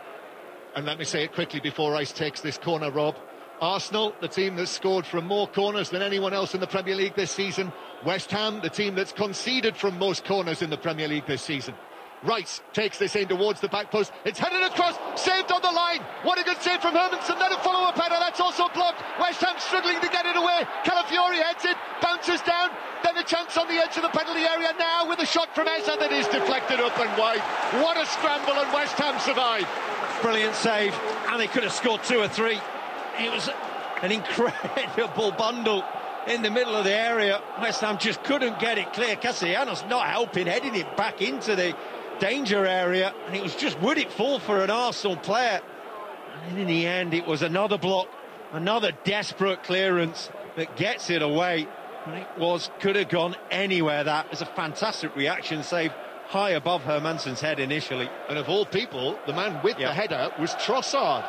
And let me say it quickly before Rice takes this corner, Rob. Arsenal, the team that's scored from more corners than anyone else in the Premier League this season. West Ham, the team that's conceded from most corners in the Premier League this season. Rice takes this in towards the back post. It's headed across, saved on the line. What a good save from Hermansen. Then a follow-up header, that's also blocked. West Ham struggling to get it away. Calafiori heads it, bounces down. Then a chance on the edge of the penalty area now with a shot from Eze that is deflected up and wide. What a scramble, and West Ham survive. Brilliant save, and they could have scored 2 or 3. It was an incredible bundle in the middle of the area. West Ham just couldn't get it clear. Castellanos not helping, heading it back into the danger area, and it was just, would it fall for an Arsenal player? And in the end, it was another block, another desperate clearance that gets it away. And it could have gone anywhere. That was a fantastic reaction save, high above Hermansen's head initially. And of all people, the man with the header was Trossard.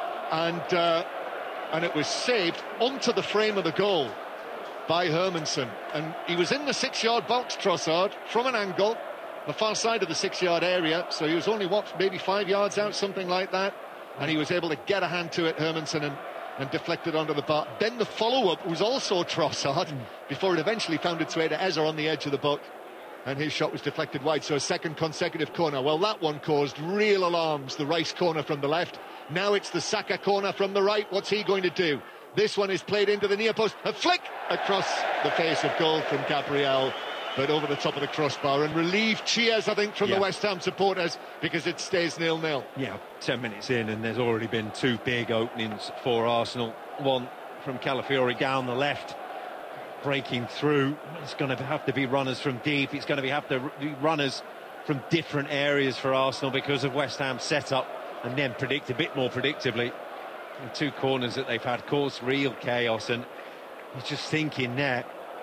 And it was saved onto the frame of the goal by Hermansen. And he was in the 6-yard box, Trossard, from an angle. the far side of the 6-yard area, so he was only, maybe 5 yards out, something like that, and he was able to get a hand to it, Hermansen, and deflect it onto the bar. Then the follow-up was also Trossard, before it eventually found its way to Eze on the edge of the box, and his shot was deflected wide, so a second consecutive corner. Well, that one caused real alarms, the Rice corner from the left. Now it's the Saka corner from the right. What's he going to do? This one is played into the near post. A flick across the face of goal from Gabriel, but over the top of the crossbar, and relieved cheers, I think, from the West Ham supporters, because it stays 0-0. Yeah, 10 minutes in, and there's already been 2 big openings for Arsenal. One from Calafiori down the left, breaking through. It's going to have to be runners from deep. It's going to have to be runners from different areas for Arsenal because of West Ham's setup, and then predict a bit more predictably. The 2 corners that they've had caused real chaos, and you're just thinking there,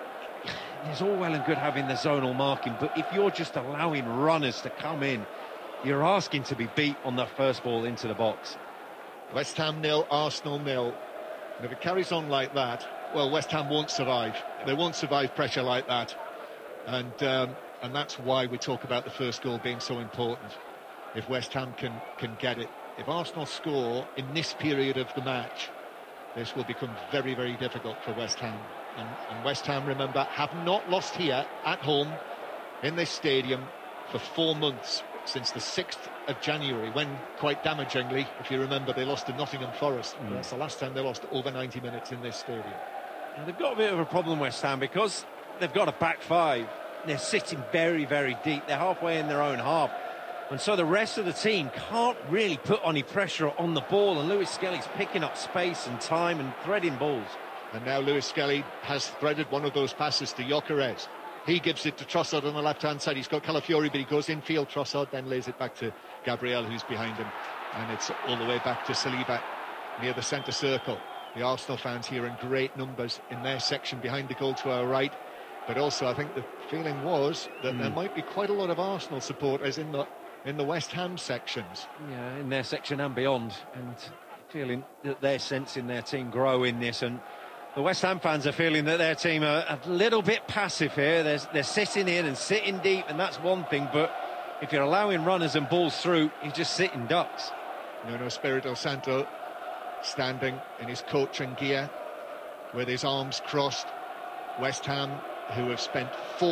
it's all well and good having the zonal marking, but if you're just allowing runners to come in, you're asking to be beat on the first ball into the box. West Ham 0, Arsenal 0. And if it carries on like that, well, West Ham won't survive. They won't survive pressure like that. And that's why we talk about the first goal being so important. If West Ham can get it. If Arsenal score in this period of the match, this will become very, very difficult for West Ham. And West Ham, remember, have not lost here at home in this stadium for 4 months, since the 6th of January, when, quite damagingly, if you remember, they lost to Nottingham Forest. That's the last time they lost over 90 minutes in this stadium. And they've got a bit of a problem, West Ham, because they've got a back 5. They're sitting very, very deep. They're halfway in their own half. And so the rest of the team can't really put any pressure on the ball, and Lewis Skelly's picking up space and time and threading balls. And now Lewis Skelly has threaded one of those passes to Gyökeres. He gives it to Trossard on the left-hand side. He's got Calafiori, but he goes infield. Trossard then lays it back to Gabriel, who's behind him. And it's all the way back to Saliba near the centre circle. The Arsenal fans here in great numbers in their section behind the goal to our right. But also, I think the feeling was that there might be quite a lot of Arsenal supporters in the West Ham sections. Yeah, in their section and beyond. And feeling that they're sensing their team grow in this. And the West Ham fans are feeling that their team are a little bit passive here. They're sitting in and sitting deep, and that's one thing. But if you're allowing runners and balls through, you're just sitting ducks. Nuno Espirito Santo standing in his coaching gear with his arms crossed. West Ham, who have spent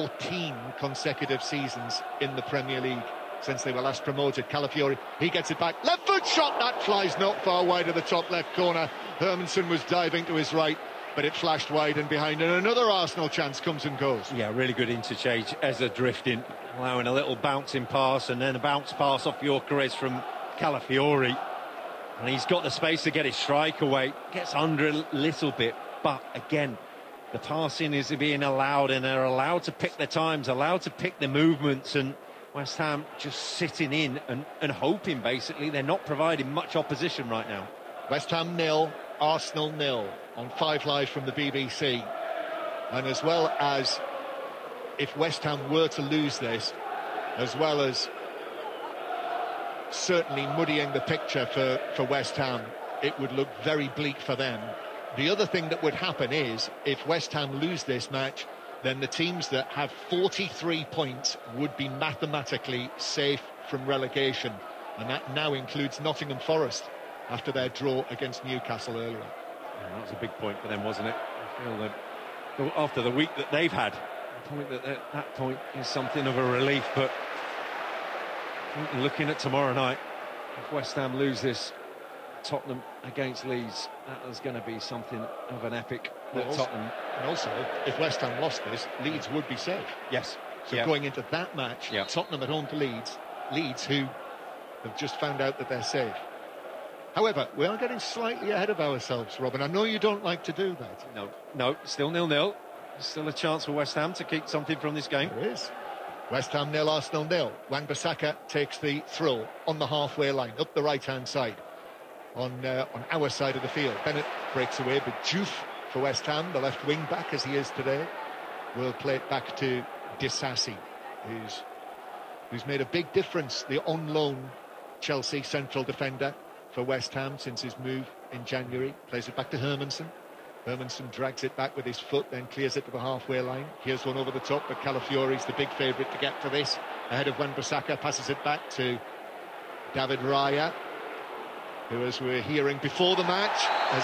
14 consecutive seasons in the Premier League since they were last promoted. Calafiori, he gets it back. Left foot shot, that flies not far wide of the top left corner. Hermansen was diving to his right, but it flashed wide and behind, and another Arsenal chance comes and goes. Yeah, really good interchange. Eze drifting, allowing a little bouncing pass, and then a bounce pass off Gyökeres from Calafiori. And he's got the space to get his strike away. Gets under a little bit, but again, the passing is being allowed, and they're allowed to pick their times, allowed to pick their movements, and West Ham just sitting in and hoping, basically. They're not providing much opposition right now. West Ham 0, Arsenal 0 on 5 Live from the BBC. And as well as if West Ham were to lose this, as well as certainly muddying the picture for West Ham, it would look very bleak for them. The other thing that would happen is, if West Ham lose this match, then the teams that have 43 points would be mathematically safe from relegation. And that now includes Nottingham Forest after their draw against Newcastle earlier. Yeah, that was a big point for them, wasn't it? I feel that after the week that they've had, that point is something of a relief. But looking at tomorrow night, if West Ham lose this, Tottenham against Leeds, that is going to be something of an epic. And also, if West Ham lost this, Leeds would be safe. Yes. So going into that match, Tottenham at home to Leeds, who have just found out that they're safe. However, we are getting slightly ahead of ourselves, Robin. I know you don't like to do that. No, still 0-0. Still a chance for West Ham to keep something from this game. There is. West Ham 0, Arsenal 0. Wan-Bissaka takes the throw on the halfway line, up the right-hand side. On our side of the field. Bennett breaks away, but Diouf for West Ham, the left wing back as he is today, will play it back to Disasi, who's made a big difference, the on loan Chelsea central defender for West Ham since his move in January. Plays it back to Hermansen. Hermansen drags it back with his foot, then clears it to the halfway line. Here's one over the top, but Calafiori's the big favourite to get to this. ahead of Wan-Bissaka, passes it back to David Raya, who, as we were hearing before the match,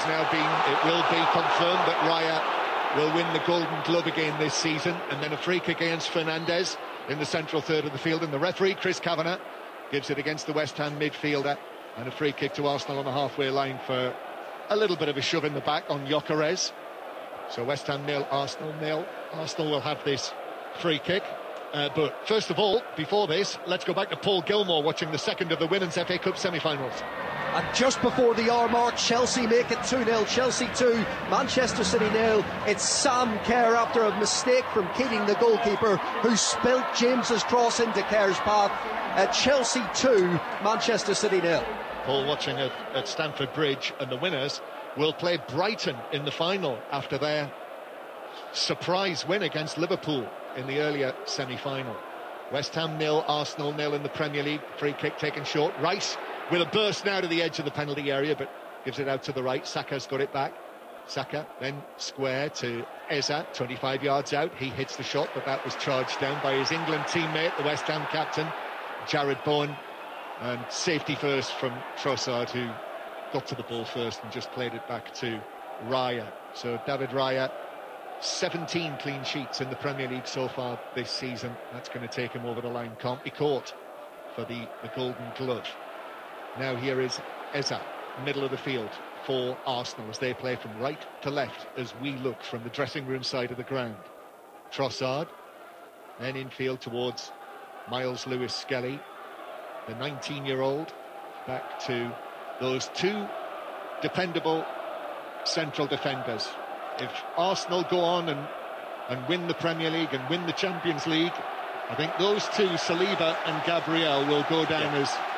it will be confirmed that Raya will win the Golden Glove again this season. And then a free kick against Fernandes in the central third of the field, and the referee, Chris Kavanagh, gives it against the West Ham midfielder, and a free kick to Arsenal on the halfway line for a little bit of a shove in the back on Gyökeres. So West Ham 0, Arsenal 0. Arsenal will have this free kick. But first of all, before this, let's go back to Paul Gilmore watching the second of the Women's FA Cup semi-finals. And just before the hour mark, Chelsea make it 2-0. Chelsea 2, Manchester City 0. It's Sam Kerr after a mistake from Keating, the goalkeeper, who spilt James's cross into Kerr's path. Chelsea 2, Manchester City 0. Paul watching at Stamford Bridge, and the winners will play Brighton in the final after their surprise win against Liverpool in the earlier semi-final. West Ham 0, Arsenal 0 in the Premier League. Free kick taken short. Rice with a burst now to the edge of the penalty area, but gives it out to the right. Saka's got it back. Saka then square to Eza, 25 yards out. He hits the shot, but that was charged down by his England teammate, the West Ham captain, Jared Bowen. And safety first from Trossard, who got to the ball first and just played it back to Raya. So David Raya, 17 clean sheets in the Premier League so far this season. That's going to take him over the line. Can't be caught for the Golden Glove. Now here is Eza, middle of the field for Arsenal, as they play from right to left as we look from the dressing room side of the ground. Trossard, then infield towards Miles Lewis-Skelly, the 19-year-old, back to those two dependable central defenders. If Arsenal go on and win the Premier League and win the Champions League, I think those two, Saliba and Gabriel, will go down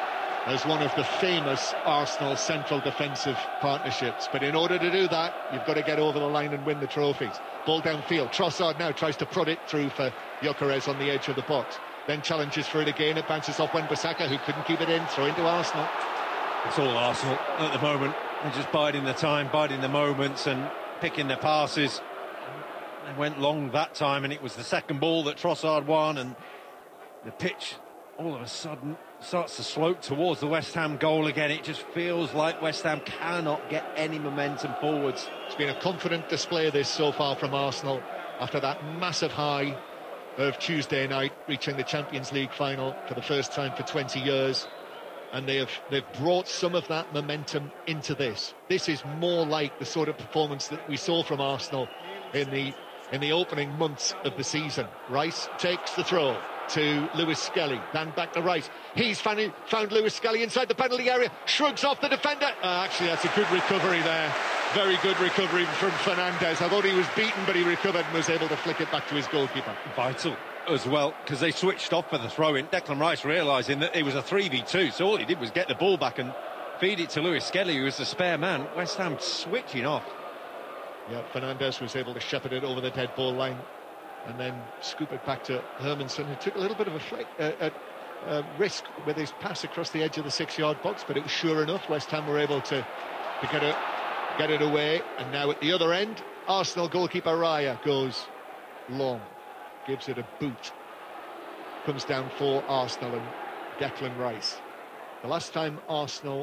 as one of the famous Arsenal central defensive partnerships. But in order to do that, you've got to get over the line and win the trophies. Ball downfield. Trossard now tries to prod it through for Gyökeres on the edge of the box. Then challenges for it again. It bounces off Wan-Bissaka, who couldn't keep it in. Throw into Arsenal. It's all Arsenal at the moment. They're just biding the time, biding the moments and picking their passes. They went long that time, and it was the second ball that Trossard won, and the pitch all of a sudden starts to slope towards the West Ham goal again. It just feels like West Ham cannot get any momentum forwards. It's been a confident display this so far from Arsenal after that massive high of Tuesday night, reaching the Champions League final for the first time for 20 years. And they've brought some of that momentum into this. This is more like the sort of performance that we saw from Arsenal in the opening months of the season. Rice takes the throw to Lewis-Skelly, then back to Rice. He's found Lewis-Skelly inside the penalty area, shrugs off the defender. Actually, that's a good recovery there. Very good recovery from Fernandes. I thought he was beaten, but he recovered and was able to flick it back to his goalkeeper. Vital as well, because they switched off for the throw-in. Declan Rice realising that it was a 3v2, so all he did was get the ball back and feed it to Lewis-Skelly, who was the spare man. West Ham switching off. Yeah, Fernandes was able to shepherd it over the dead ball line and then scoop it back to Hermansen, who took a little bit of a risk with his pass across the edge of the 6-yard box, but it was sure enough. West Ham were able to get it away. And now at the other end, Arsenal goalkeeper Raya goes long, gives it a boot, comes down for Arsenal and Declan Rice. The last time Arsenal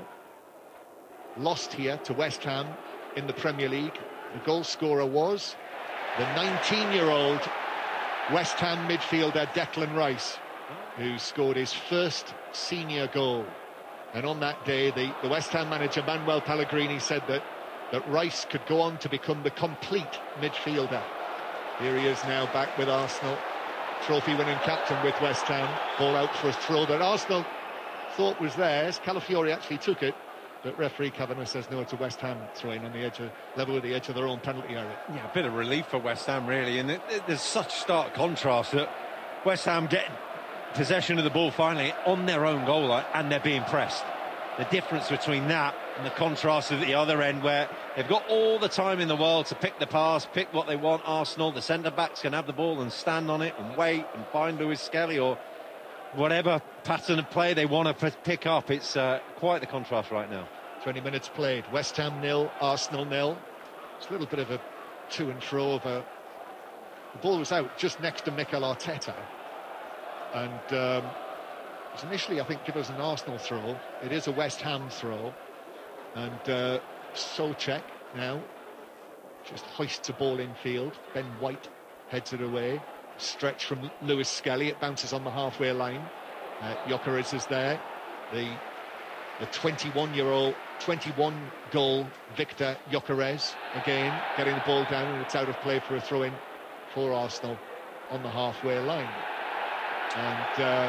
lost here to West Ham in the Premier League, the goal scorer was the 19-year-old West Ham midfielder Declan Rice, who scored his first senior goal. And on that day, the West Ham manager Manuel Pellegrini said that Rice could go on to become the complete midfielder. Here he is now back with Arsenal, trophy-winning captain with West Ham. Ball out for a throw that Arsenal thought was theirs. Calafiori actually took it, but referee Kavanagh says no, it's a West Ham throw-in on the edge, level with the edge of their own penalty area. Yeah, a bit of relief for West Ham, really, and there's such stark contrast that West Ham get possession of the ball finally on their own goal line, and they're being pressed. The difference between that and the contrast at the other end, where they've got all the time in the world to pick the pass, pick what they want. Arsenal, the centre-backs can have the ball and stand on it and wait and find Lewis-Skelly or whatever pattern of play they want to pick up. It's quite the contrast right now. 20 minutes played. West Ham 0, Arsenal 0. It's a little bit of a to and fro of the ball was out just next to Mikel Arteta, And it was initially, I think, given as an Arsenal throw. It is a West Ham throw. And Souček now just hoists a ball in field. Ben White heads it away. Stretch from Lewis Skelly. It bounces on the halfway line. Gyökeres is there. The 21-year-old, 21-goal Victor Gyökeres, again, getting the ball down, and it's out of play for a throw-in for Arsenal on the halfway line. And